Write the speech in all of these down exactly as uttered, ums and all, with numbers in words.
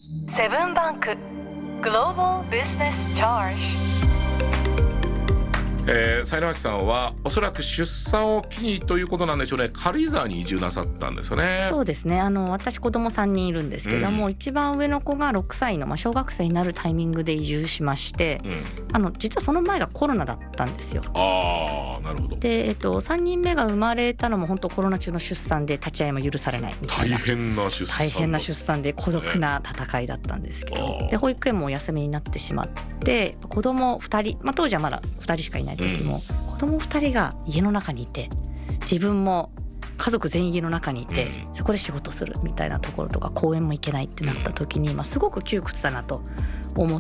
セブンバンクグローバルビジネスチャージ。 えー、斉野明さんはおそらく出産を機にということなんでしょうね、軽井沢に移住なさったんですよね。 そうですね、あの私子供さんにんいるんですけども、うん、一番上の子がろくさいの、まあ、小学生になるタイミングで移住しまして、うん、あの実はその前がコロナだったんですよ。 あー、なるほど。 で、えっと、さんにんめが生まれたのも本当コロナ中の出産で立ち会いも許されないみたいな大変な出産大変な出産で孤独な戦いだったんですけど、ね、で保育園もお休みになってしまって子供ふたり、まあ、当時はまだふたりしかいない時も、うん、子供ふたりが家の中にいて自分も家族全員家の中にいて、うん、そこで仕事するみたいなところとか公園も行けないってなった時に、まあ、すごく窮屈だなと思って、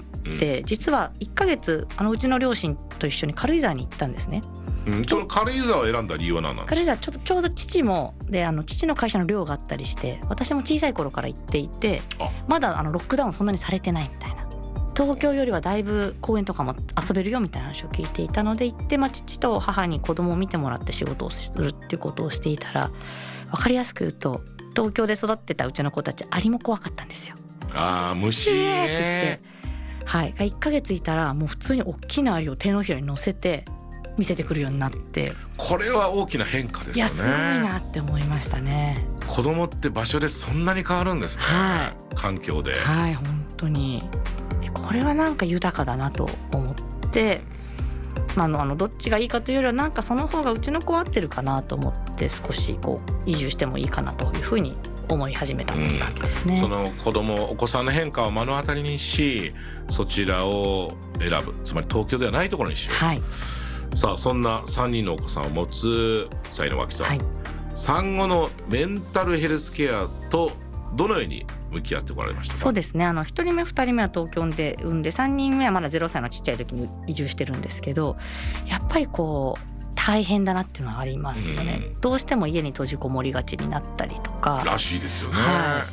うん、実はいっかげつあのうちの両親と一緒に軽井沢に行ったんですね。 うん、その軽井沢を選んだ理由は何なんですか？ 軽井沢ちょっとちょうど父もであの父の会社の寮があったりして私も小さい頃から行っていてまだあのロックダウンそんなにされてないみたいな、東京よりはだいぶ公園とかも遊べるよみたいな話を聞いていたので行って、まあ、父と母に子供を見てもらって仕事をするっていうことをしていたら分かりやすく言うと東京で育ってたうちの子たちアリも怖かったんですよ。 あー虫ねーって言って、はい、いっかげついたらもう普通に大きなアリを手のひらに乗せて見せてくるようになって、 これは大きな変化ですよね。 いやすごいなって思いましたね。 子供って場所でそんなに変わるんですね、はい、環境で。 はい本当にこれはなんか豊かだなと思って、まあ、あのあのどっちがいいかというよりはなんかその方がうちの子は合ってるかなと思って少しこう移住してもいいかなというふうに思い始めたっていう感じですね、 うん、その子供お子さんの変化を目の当たりにしそちらを選ぶ、つまり東京ではないところにしよう、はい、さあそんなさんにんのお子さんを持つ斉野脇さん、はい、産後のメンタルヘルスケアとどのように向き合ってこられましたか？ そうですね、あのひとりめふたりめは東京で産んでさんにんめはまだゼロさいのちっちゃい時に移住してるんですけど、やっぱりこう大変だなっていうのはありますよね、うん、どうしても家に閉じこもりがちになったりとからしいですよね、 はい、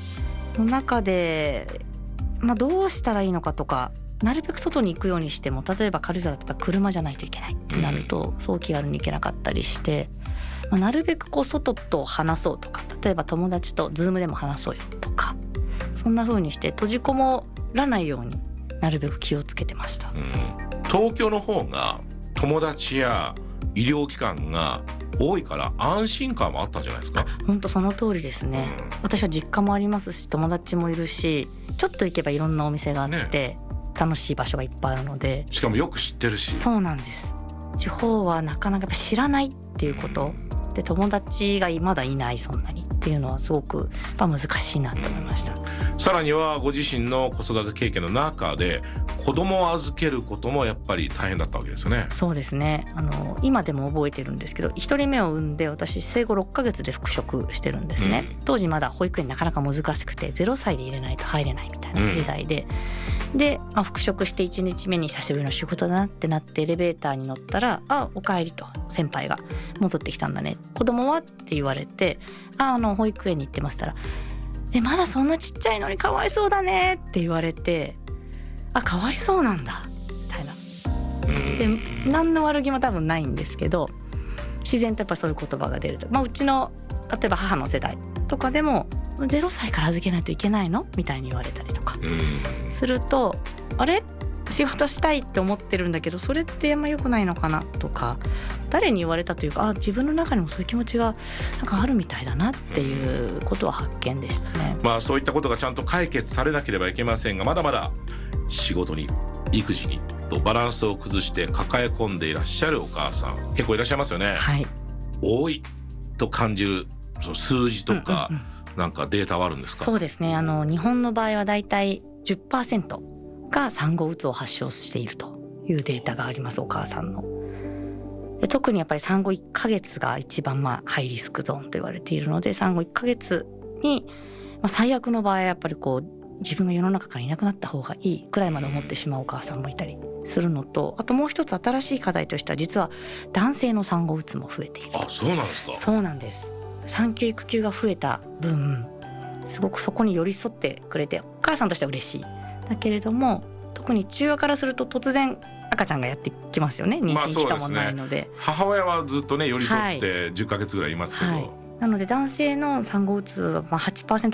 の中で、まあ、どうしたらいいのかとかなるべく外に行くようにしても例えば軽井沢だったら車じゃないといけないってなると、うん、そう気軽に行けなかったりして、まあ、なるべくこう外と話そうとか例えば友達とズームでも話そうよとかそんな風にして閉じこもらないようになるべく気をつけてました、うん、 東京の方が友達や医療機関が多いから安心感もあったんじゃないですか？ 本当その通りですね、うん、私は実家もありますし友達もいるしちょっと行けばいろんなお店があって、ね、楽しい場所がいっぱいあるのでしかもよく知ってるし。 そうなんです、地方はなかなか知らないっていうこと、うん、で友達がまだいないそんなにっていうのはすごくやっぱ難しいなと思いました、 うん、さらにはご自身の子育て経験の中で子供を預けることもやっぱり大変だったわけですよね。 そうですね、あの今でも覚えてるんですけどひとりめを産んで私生後ろっかげつで復職してるんですね、うん、当時まだ保育園なかなか難しくてゼロさいで入れないと入れないみたいな時代で、うん、で、まあ、復職していちにちめに久しぶりの仕事だなってなってエレベーターに乗ったらあお帰りと先輩が戻ってきたんだね子供はって言われてああの保育園に行ってましたらえまだそんなちっちゃいのにかわいそうだねって言われてあかわいそうなんだみたいなで何の悪気も多分ないんですけど自然とやっぱそういう言葉が出ると、まあ、うちの例えば母の世代とかでもゼロさいから預けないといけないのみたいに言われたりとかするとあれ仕事したいって思ってるんだけどそれってあんま良くないのかなとか誰に言われたというかあ自分の中にもそういう気持ちがなんかあるみたいだなっていうことは発見でしたね、 まあ、そういったことがちゃんと解決されなければいけませんがまだまだ仕事に育児にとバランスを崩して抱え込んでいらっしゃるお母さん結構いらっしゃいますよね、 はい、 多いと感じるその数字とか、うんうんうん、なんかデータはあるんですか？ そうですね、あの日本の場合はだいたい じゅっパーセント が産後うつを発症しているというデータがありますお母さんの。で特にやっぱり産後いっかげつが一番まあハイリスクゾーンと言われているので産後いっかげつに、まあ、最悪の場合はやっぱりこう自分が世の中からいなくなった方がいいくらいまで思ってしまうお母さんもいたりするのとあともう一つ新しい課題としては実は男性の産後うつも増えている。 あ、そうなんですか？ そうなんです。産休育休が増えた分すごくそこに寄り添ってくれてお母さんとしては嬉しいだけれども特に中和からすると突然赤ちゃんがやってきますよね妊娠期間もないので、 まあそうですね、母親はずっとね寄り添ってじゅっかげつぐらいいますけど、はいはい、 なので男性の産後うつははちパーセント